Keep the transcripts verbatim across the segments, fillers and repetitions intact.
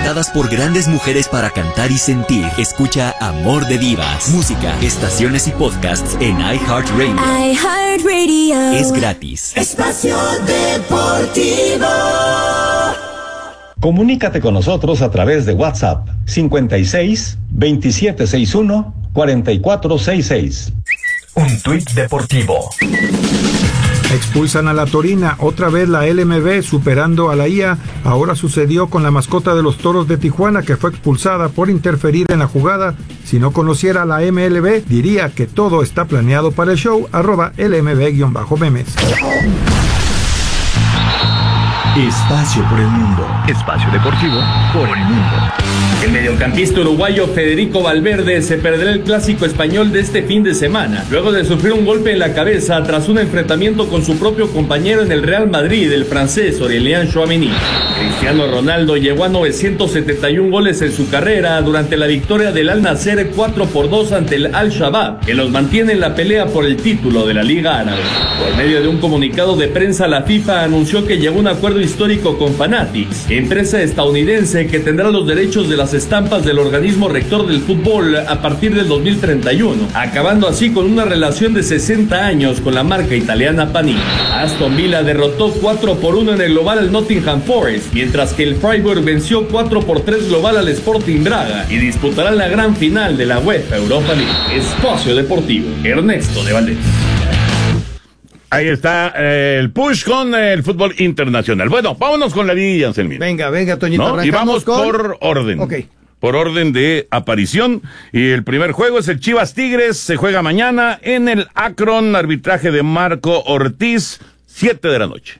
interpretadas por grandes mujeres para cantar y sentir. Escucha Amor de Divas, música, estaciones y podcasts en iHeartRadio. iHeartRadio. Es gratis. Espacio Deportivo. Comunícate con nosotros a través de WhatsApp cincuenta y seis, veintisiete sesenta y uno, cuarenta y cuatro sesenta y seis. Un tuit deportivo. Expulsan a la Torina, otra vez la L M B superando a la I A. Ahora sucedió con la mascota de los Toros de Tijuana, que fue expulsada por interferir en la jugada. Si no conociera la M L B, diría que todo está planeado para el show. Arroba L M B-memes. Espacio por el mundo. Espacio deportivo por el mundo. El mediocampista uruguayo Federico Valverde se perderá el clásico español de este fin de semana, luego de sufrir un golpe en la cabeza tras un enfrentamiento con su propio compañero en el Real Madrid, el francés Aurélien Tchouaméni. Cristiano Ronaldo llegó a novecientos setenta y uno goles en su carrera durante la victoria del Al Nassr cuatro por dos ante el Al-Shabaab, que los mantiene en la pelea por el título de la Liga Árabe. Por medio de un comunicado de prensa, la FIFA anunció que llegó a un acuerdo histórico con Fanatics, empresa estadounidense que tendrá los derechos de las estampas del organismo rector del fútbol a partir del dos mil treinta y uno, acabando así con una relación de sesenta años con la marca italiana Panini. Aston Villa derrotó cuatro por uno en el global al Nottingham Forest, mientras que el Freiburg venció cuatro por tres global al Sporting Braga y disputarán la gran final de la UEFA Europa League. Espacio Deportivo, Ernesto de Valdés. Ahí está eh, el push con el fútbol internacional. Bueno, vámonos con la Liga, Anselmín. Venga, venga, Toñito. ¿No? Y vamos con... por orden. Ok. Por orden de aparición. Y el primer juego es el Chivas Tigres. Se juega mañana en el Akron. Arbitraje de Marco Ortiz. Siete de la noche.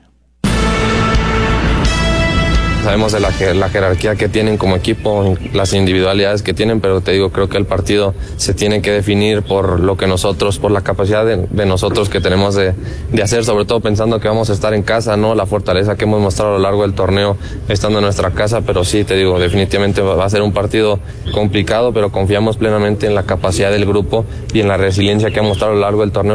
Sabemos de la, la jerarquía que tienen como equipo, las individualidades que tienen, pero te digo, creo que el partido se tiene que definir por lo que nosotros, por la capacidad de, de nosotros que tenemos de, de hacer, sobre todo pensando que vamos a estar en casa, ¿no? La fortaleza que hemos mostrado a lo largo del torneo estando en nuestra casa, pero sí, te digo, definitivamente va a ser un partido complicado, pero confiamos plenamente en la capacidad del grupo y en la resiliencia que ha mostrado a lo largo del torneo.